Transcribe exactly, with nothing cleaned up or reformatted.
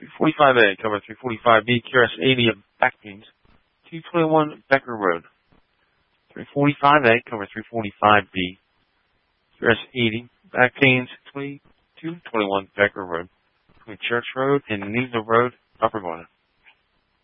forty-five A, cover three forty-five B, Q R S eighty of back pains, two twenty-one Becker Road. three forty-five A, cover three forty-five B, Q R S eighty, back pains, twenty-two twenty-one Becker Road, between Church Road and Needle Road, Upper Boyne.